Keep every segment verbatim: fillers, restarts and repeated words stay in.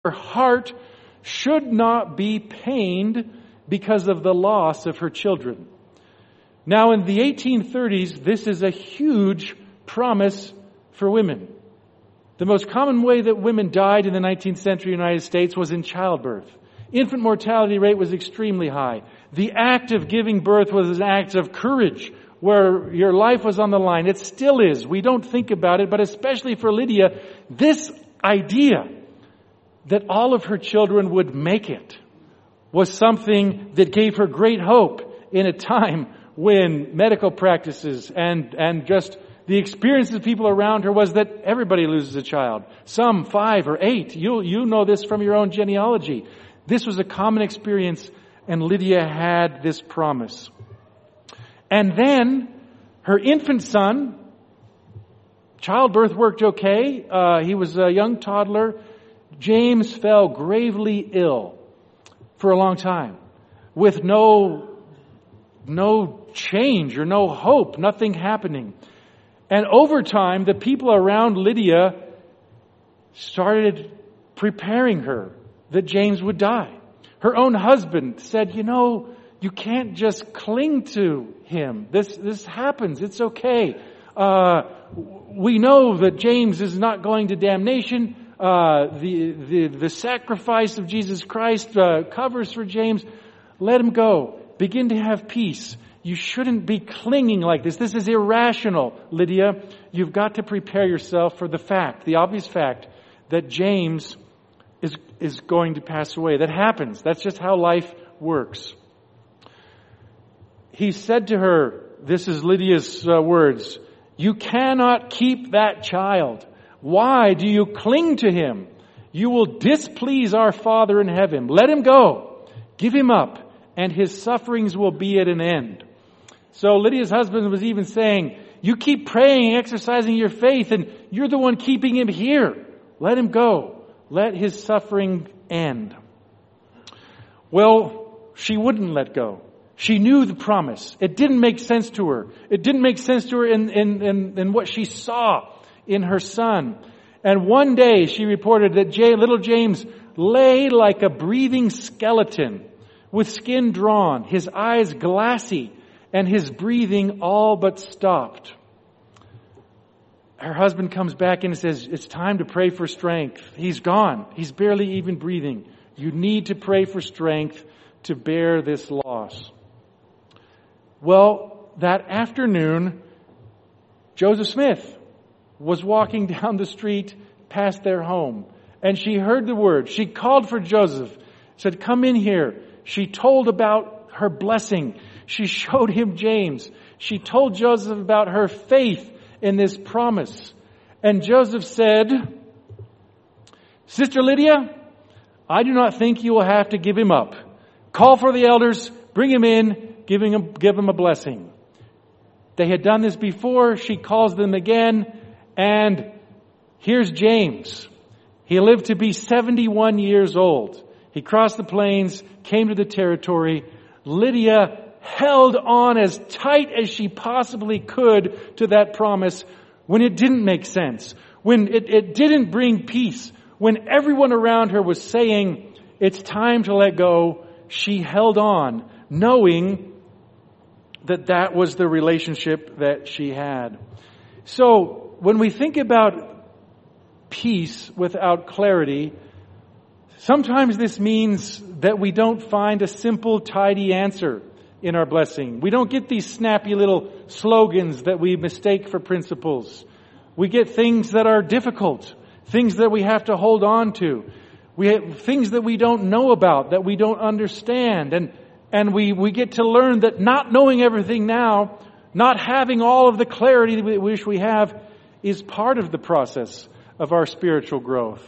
her heart should not be pained because of the loss of her children. Now, in the eighteen thirties, this is a huge promise for women. The most common way that women died in the nineteenth century United States was in childbirth. Infant mortality rate was extremely high. The act of giving birth was an act of courage, where your life was on the line. It still is. We don't think about it, but especially for Lydia, this idea that all of her children would make it was something that gave her great hope in a time when medical practices and, and just the experience of people around her was that everybody loses a child. Some five or eight. You, you know this from your own genealogy. This was a common experience, and Lydia had this promise. And then her infant son, childbirth worked okay. Uh, he was a young toddler. James fell gravely ill for a long time with no, no change or no hope, nothing happening. And over time, the people around Lydia started preparing her that James would die. Her own husband said, you know, you can't just cling to him. This, this happens. It's okay. Uh, we know that James is not going to damnation. Uh, the, the, the sacrifice of Jesus Christ uh, covers for James. Let him go. Begin to have peace. You shouldn't be clinging like this. This is irrational, Lydia. You've got to prepare yourself for the fact, the obvious fact, that James is, is going to pass away. That happens. That's just how life works. He said to her, this is Lydia's uh, words, you cannot keep that child. Why do you cling to him? You will displease our Father in heaven. Let him go. Give him up, and his sufferings will be at an end. So Lydia's husband was even saying, you keep praying, exercising your faith, and you're the one keeping him here. Let him go. Let his suffering end. Well, she wouldn't let go. She knew the promise. It didn't make sense to her. It didn't make sense to her in, in, in, in what she saw in her son. And one day she reported that J, little James lay like a breathing skeleton with skin drawn, his eyes glassy, and his breathing all but stopped. Her husband comes back and says, it's time to pray for strength. He's gone. He's barely even breathing. You need to pray for strength to bear this loss. Well, that afternoon, Joseph Smith was walking down the street past their home, and she heard the word. She called for Joseph, said, come in here. She told about her blessing. She showed him James. She told Joseph about her faith in this promise. And Joseph said, Sister Lydia, I do not think you will have to give him up. Call for the elders, bring him in, give him, give him a blessing. They had done this before. She calls them again. And here's James. He lived to be seventy-one years old. He crossed the plains, came to the territory. Lydia held on as tight as she possibly could to that promise when it didn't make sense, when it, it didn't bring peace, when everyone around her was saying, it's time to let go. She held on, knowing that that was the relationship that she had. So when we think about peace without clarity, sometimes this means that we don't find a simple, tidy answer in our blessing. We don't get these snappy little slogans that we mistake for principles. We get things that are difficult, things that we have to hold on to. We have things that we don't know about, that we don't understand. And, and we, we get to learn that not knowing everything now, not having all of the clarity that we wish we have, is part of the process of our spiritual growth.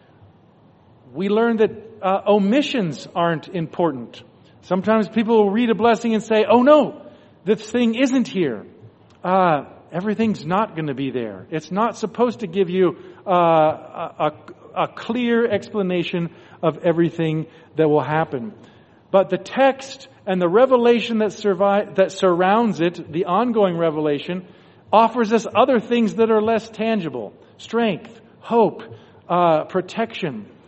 We learn that uh, omissions aren't important. Sometimes people will read a blessing and say, oh no, this thing isn't here. Uh, everything's not going to be there. It's not supposed to give you uh, a, a clear explanation of everything that will happen. But the text and the revelation that, survive, that surrounds it, the ongoing revelation, offers us other things that are less tangible. Strength, hope, uh, protection.